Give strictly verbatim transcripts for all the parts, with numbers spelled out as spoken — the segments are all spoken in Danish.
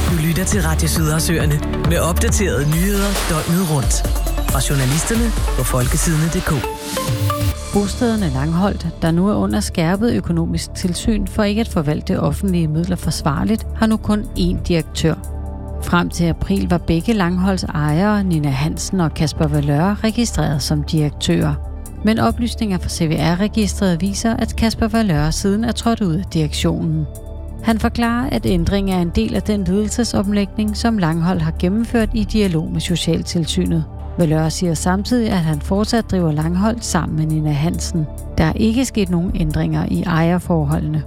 Du lytter til Radio Sydersøerne med opdaterede nyheder døgnet rundt. Fra journalisterne på folketidene punktum d k. Bostederne Langholt, der nu er under skærpet økonomisk tilsyn for ikke at forvalte offentlige midler forsvarligt, har nu kun én direktør. Frem til april var begge Langholts ejere, Nina Hansen og Kasper Valeur, registreret som direktører. Men oplysninger fra C V R-registret viser, at Kasper Valeur siden er trådt ud af direktionen. Han forklarer, at ændringen er en del af den ledelsesomlægning, som Langholt har gennemført i dialog med Socialtilsynet. Valeur siger samtidig, at han fortsat driver Langholt sammen med Nina Hansen. Der er ikke sket nogen ændringer i ejerforholdene.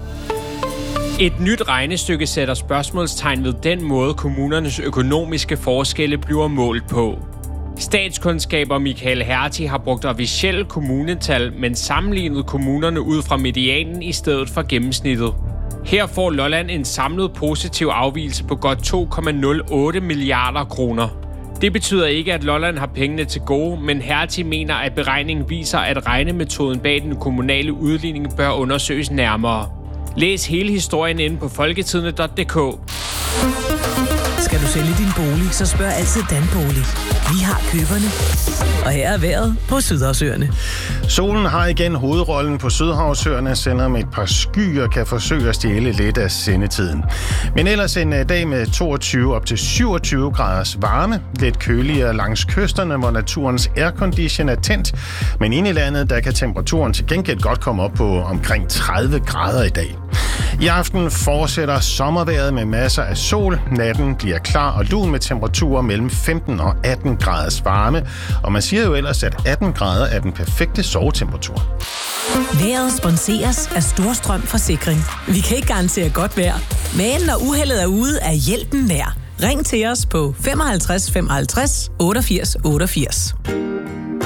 Et nyt regnestykke sætter spørgsmålstegn ved den måde, kommunernes økonomiske forskelle bliver målt på. Statskundskaber Michael Hertie har brugt officielle kommunetal, men sammenlignet kommunerne ud fra medianen i stedet for gennemsnittet. Her får Lolland en samlet positiv afvigelse på godt to komma nul otte milliarder kroner. Det betyder ikke, at Lolland har pengene til gode, men Hertie mener, at beregningen viser, at regnemetoden bag den kommunale udligning bør undersøges nærmere. Læs hele historien inde på folketidene punktum d k. Skal du sælge din bolig, så spørg altid Danbolig. Vi har køberne. Og her er vejret på Sydersøerne. Solen har igen hovedrollen på Sydhavsøerne, selvom et par skyer kan forsøge at stjæle lidt af sendetiden. Men ellers en dag med toogtyve op til syvogtyve graders varme. Lidt køligere langs kysterne, hvor naturens aircondition er tændt. Men inde i landet, der kan temperaturen til gengæld godt komme op på omkring tredive grader i dag. I aften fortsætter sommervejret med masser af sol. Natten bliver klar og lun med temperaturer mellem femten og atten graders varme. Og man siger jo ellers, at atten grader er den perfekte sovetemperatur. Vejret sponseres af Storstrøm Forsikring. Vi kan ikke garantere godt vejr, men når uheldet er ude, er hjælpen nær. Ring til os på femoghalvtreds femoghalvtreds otteogfirs otteogfirs.